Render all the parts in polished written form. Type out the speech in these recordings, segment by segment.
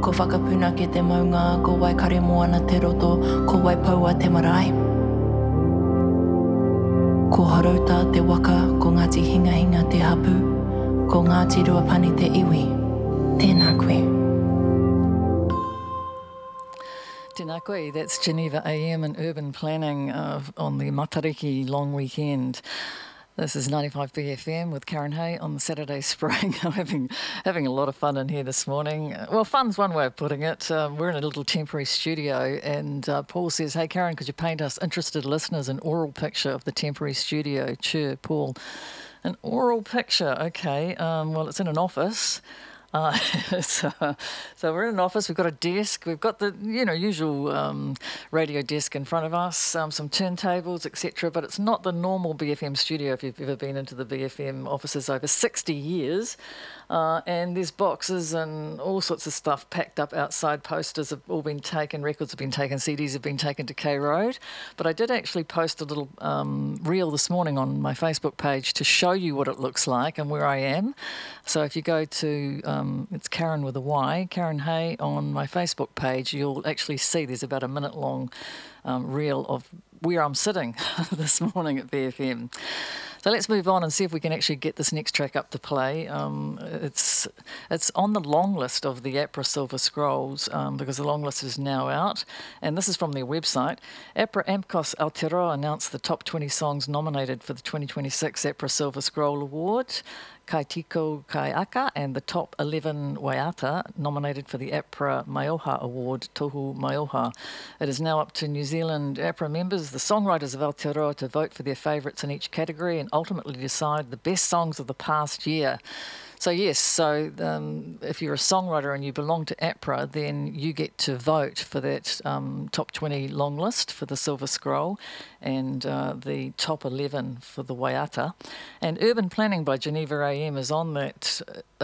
Ko whakapuna ke te maunga, ko wai kare moana te roto, ko wai paua te marae. Ko harauta te waka, ko Ngāti Hinga Hinga te hapu, ko Ngāti Ruapani te iwi. Tēnā koe. Tēnā koe, that's Geneva AM and Urban Planning on the Matariki long weekend. This is 95 BFM with Karen Hay on the Saturday Spring. I'm having a lot of fun in here this morning. Well, fun's one way of putting it. We're in a little temporary studio, and Paul says, "Hey, Karen, could you paint us interested listeners an oral picture of the temporary studio?" Sure, Paul. An oral picture, okay. Well, it's in an office. So we're in an office, we've got a desk, we've got the usual radio desk in front of us, some turntables, etc. But it's not the normal BFM studio if you've ever been into the BFM offices over 60 years. And there's boxes and all sorts of stuff packed up outside. Posters have all been taken, records have been taken, CDs have been taken to K Road. But I did actually post a little reel this morning on my Facebook page to show you what it looks like and where I am. So if you go to, it's Karen with a Y, Karen Hay on my Facebook page, you'll actually see there's about a minute long reel of where I'm sitting this morning at BFM. So let's move on and see if we can actually get this next track up to play. It's on the long list of the APRA Silver Scrolls because the long list is now out, and this is from their website. APRA AMCOS Aotearoa announced the top 20 songs nominated for the 2026 APRA Silver Scroll Award. Kai Tiko Kai Aka and the top 11 Waiata nominated for the APRA Maioha Award, Tohu Maioha. It is now up to New Zealand APRA members, the songwriters of Aotearoa, to vote for their favourites in each category and ultimately decide the best songs of the past year. So yes, if you're a songwriter and you belong to APRA, then you get to vote for that top 20 long list for the Silver Scroll and the top 11 for the Waiata. And Urban Planning by Geneva AM is on that.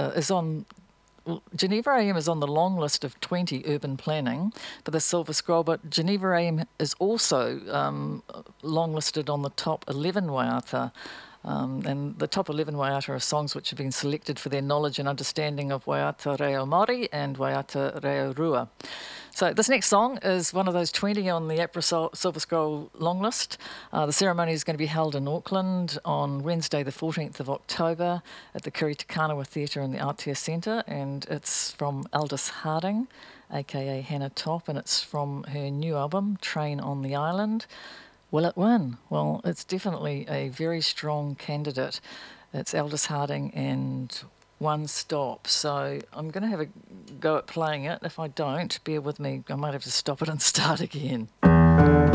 Geneva AM is on the long list of 20 urban planning for the Silver Scroll, but Geneva AM is also long listed on the top 11 Waiata. And the top 11 Waiata are songs which have been selected for their knowledge and understanding of Waiata Reo Māori and Waiata Reo Rua. So this next song is one of those 20 on the APRA Silver Scroll long list. The ceremony is going to be held in Auckland on Wednesday the 14th of October at the Kiri Te Kanawa Theatre in the Aotea Centre, and it's from Aldous Harding, aka Hannah Top, and it's from her new album, Train on the Island. Will it win? Well, it's definitely a very strong candidate. It's Aldous Harding and One Stop. So I'm going to have a go at playing it. If I don't, bear with me. I might have to stop it and start again.